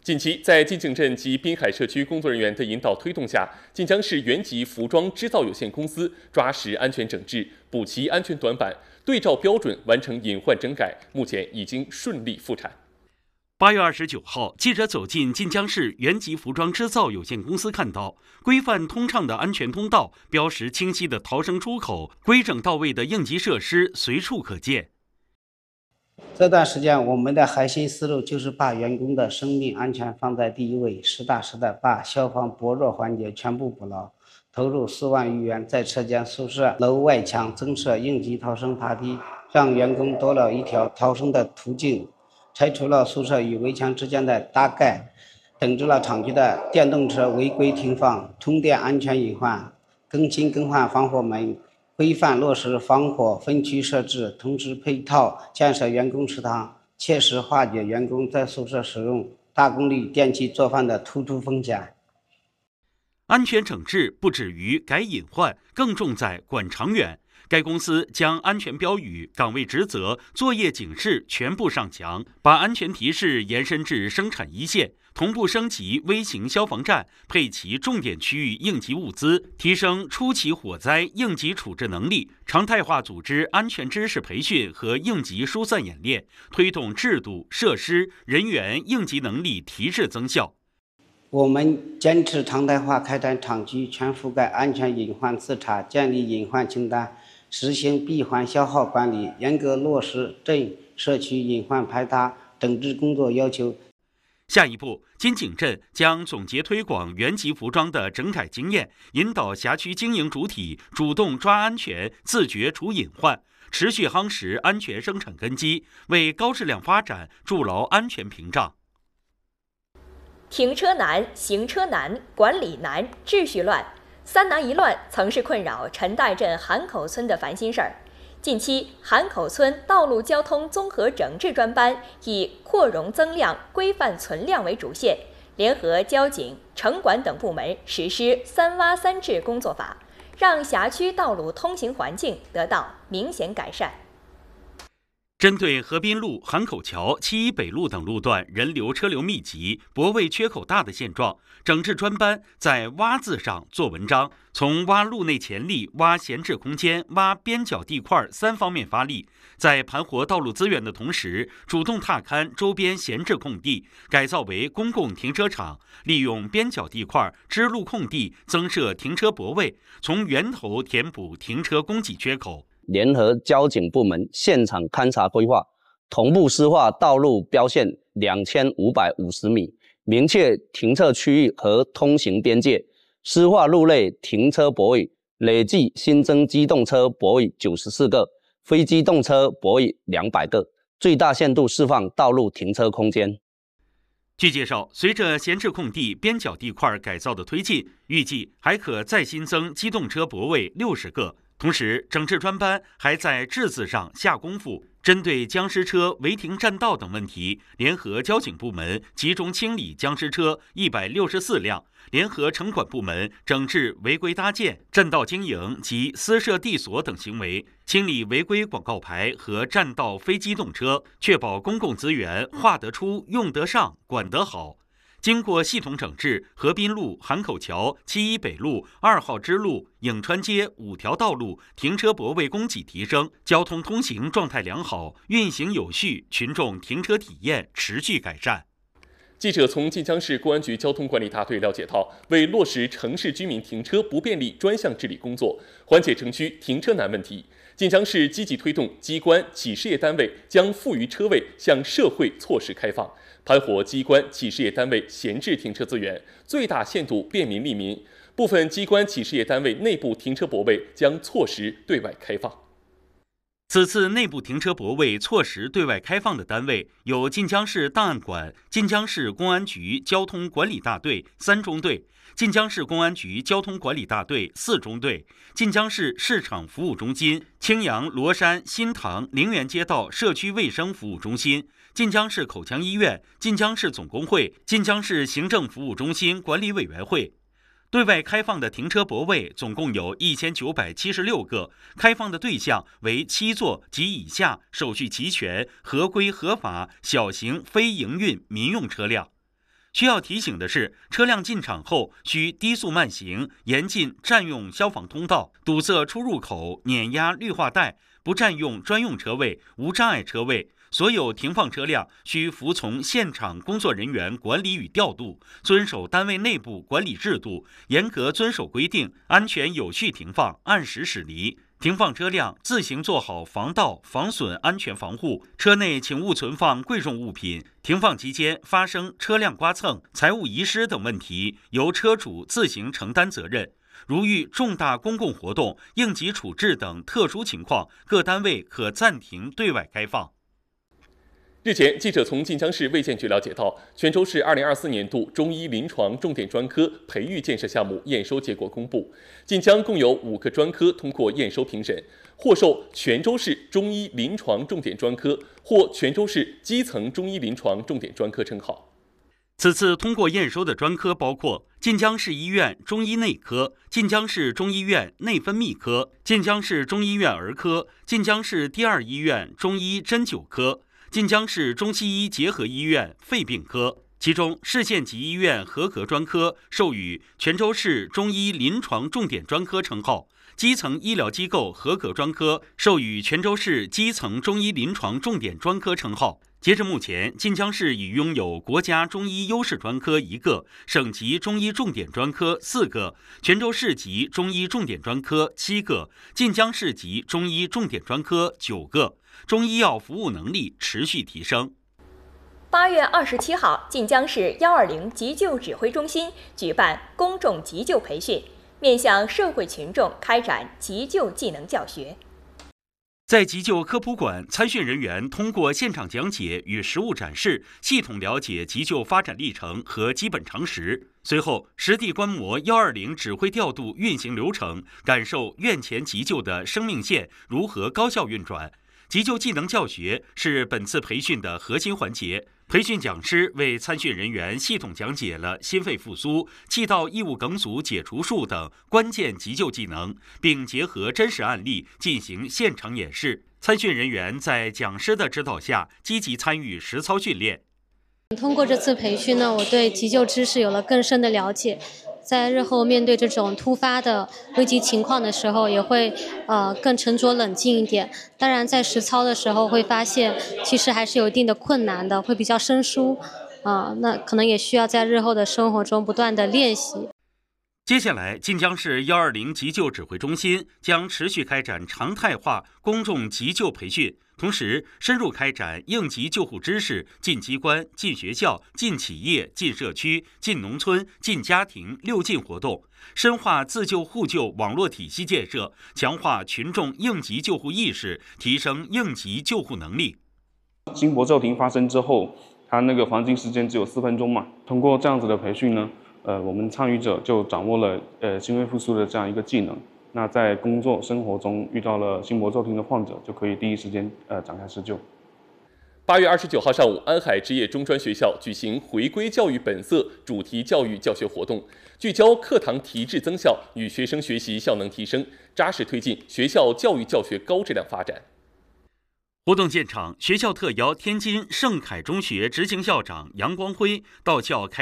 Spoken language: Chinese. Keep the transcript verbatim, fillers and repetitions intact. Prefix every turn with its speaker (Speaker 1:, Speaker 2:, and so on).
Speaker 1: 近期，在金井镇及滨海社区工作人员的引导推动下，晋江市原级服装织造有限公司抓实安全整治，补齐安全短板，对照标准完成隐患整改，目前已经顺利复产。
Speaker 2: 八月二十九号，记者走进晋江市原级服装织造有限公司，看到规范通畅的安全通道、标识清晰的逃生出口、规整到位的应急设施随处可见。
Speaker 3: 这段时间，我们的核心思路就是把员工的生命安全放在第一位，实打实的把消防薄弱环节全部补牢，投入四万余元，在车间宿舍楼外墙增设应急逃生爬梯，让员工多了一条逃生的途径，拆除了宿舍与围墙之间的搭盖，整治了厂区的电动车违规停放、通电安全隐患，更新更换防火门，规范落实防火分区设置，同时配套建设员工食堂，切实化解员工在宿舍使用大功率电器做饭的突出风险。
Speaker 2: 安全整治不止于改隐患，更重在管长远。该公司将安全标语、岗位职责、作业警示全部上墙，把安全提示延伸至生产一线，同步升级微型消防站，配齐重点区域应急物资，提升初期火灾应急处置能力，常态化组织安全知识培训和应急疏散演练，推动制度、设施、人员应急能力提质增效。
Speaker 3: 我们坚持常态化开展厂区全覆盖安全隐患自查，建立隐患清单，实行闭环消耗管理，严格落实镇社区隐患排查整治工作要求。
Speaker 2: 下一步，金井镇将总结推广原级服装的整改经验，引导辖区经营主体主动抓安全，自觉除隐患，持续夯实安全生产根基，为高质量发展筑牢安全屏障。
Speaker 4: 停车难、行车难、管理难、秩序乱，三难一乱曾是困扰陈岱镇韩口村的烦心事儿。近期，韩口村道路交通综合整治专班以扩容增量、规范存量为主线，联合交警、城管等部门实施三挖三治工作法，让辖区道路通行环境得到明显改善。
Speaker 2: 针对河滨路、韩口桥、七一北路等路段人流车流密集、泊位缺口大的现状，整治专班在挖字上做文章，从挖路内潜力、挖闲置空间、挖边角地块三方面发力，在盘活道路资源的同时，主动踏勘周边闲置空地，改造为公共停车场，利用边角地块、支路空地增设停车泊位，从源头填补停车供给缺口。
Speaker 5: 联合交警部门现场勘查规划，同步施划道路标线两千五百五十米，明确停车区域和通行边界，施划路内停车泊位，累计新增机动车泊位九十四个，非机动车泊位两百个，最大限度释放道路停车空间。
Speaker 2: 据介绍，随着闲置空地、边角地块改造的推进，预计还可再新增机动车泊位六十个。同时，整治专班还在治字上下功夫，针对僵尸车违停占道等问题，联合交警部门集中清理僵尸车一百六十四辆，联合城管部门整治违规搭建、占道经营及私设地锁等行为，清理违规广告牌和占道非机动车，确保公共资源划得出、用得上、管得好。经过系统整治，河滨路、韩口桥、七一北路、二号支路、颍川街五条道路停车泊位供给提升，交通通行状态良好，运行有序，群众停车体验持续改善。
Speaker 1: 记者从晋江市公安局交通管理大队了解到，为落实城市居民停车不便利专项治理工作，缓解城区停车难问题，晋江市积极推动机关、企事业单位将富余车位向社会措施开放，盘活机关、企事业单位闲置停车资源，最大限度便民利民。部分机关、企事业单位内部停车泊位将错时对外开放。
Speaker 2: 此次内部停车泊位错时对外开放的单位有晋江市档案馆、晋江市公安局交通管理大队三中队、晋江市公安局交通管理大队四中队、晋江市市场服务中心、青阳罗山新塘陵园街道社区卫生服务中心、晋江市口腔医院、晋江市总工会、晋江市行政服务中心管理委员会。对外开放的停车泊位总共有一千九百七十六个，开放的对象为七座及以下手续齐全、合规合法小型非营运民用车辆。 需要提醒的是，车辆进场后需低速慢行，严禁占用消防通道、堵塞出入口、碾压绿化带，不占用专用车位、无障碍车位。所有停放车辆需服从现场工作人员管理与调度，遵守单位内部管理制度，严格遵守规定，安全有序停放，按时驶离。停放车辆自行做好防盗、防损安全防护，车内请勿存放贵重物品。停放期间发生车辆刮蹭、财物遗失等问题，由车主自行承担责任。如遇重大公共活动、应急处置等特殊情况，各单位可暂停对外开放。
Speaker 1: 日前，记者从晋江市卫健局了解到，泉州市二零二四年度中医临床重点专科培育建设项目验收结果公布，晋江共有五个专科通过验收评审，获授泉州市中医临床重点专科或泉州市基层中医临床重点专科称号。
Speaker 2: 此次通过验收的专科包括晋江市医院中医内科、晋江市中医院内分泌科、晋江市中医院儿科、晋江市第二医院中医针灸科、晋江市中西医结合医院肺病科。其中，市县级医院合格专科授予泉州市中医临床重点专科称号，基层医疗机构合格专科授予泉州市基层中医临床重点专科称号。截至目前，晋江市已拥有国家中医优势专科一个，省级中医重点专科四个，泉州市级中医重点专科七个，晋江市级中医重点专科九个。中医药服务能力持续提升。
Speaker 4: 八月二十七号，晋江市幺二零急救指挥中心举办公众急救培训，面向社会群众开展急救技能教学。
Speaker 2: 在急救科普馆，参训人员通过现场讲解与实物展示，系统了解急救发展历程和基本常识。随后，实地观摩幺二零指挥调度运行流程，感受院前急救的生命线如何高效运转。急救技能教学是本次培训的核心环节。培训讲师为参训人员系统讲解了心肺复苏、气道异物梗阻解除术等关键急救技能，并结合真实案例进行现场演示。参训人员在讲师的指导下，积极参与实操训练。
Speaker 6: 通过这次培训呢，我对急救知识有了更深的了解。在日后面对这种突发的危急情况的时候，也会呃更沉着冷静一点。当然，在实操的时候会发现，其实还是有一定的困难的，会比较生疏，啊、呃，那可能也需要在日后的生活中不断的练习。
Speaker 2: 接下来，晋江市幺二零急救指挥中心将持续开展常态化公众急救培训。同时，深入开展应急救护知识进机关、进学校、进企业、进社区、进农村、进家庭六进活动，深化自救互救网络体系建设，强化群众应急救护意识，提升应急救护能力。
Speaker 7: 心搏骤停发生之后，它那个黄金时间只有四分钟嘛。通过这样子的培训呢，呃，我们参与者就掌握了呃心肺复苏的这样一个技能。那在工作生活中遇到了心搏骤停的患者，就可以第一时间呃展开施救。
Speaker 1: 八月二十九号上午，安海职业中专学校举行回归教育本色主题教育教学活动，聚焦课堂提质增效与学生学习效能提升，扎实推进学校教育教学高质量发展。
Speaker 2: 活动现场，学校特邀天津盛凯中学执行校长杨光辉到校开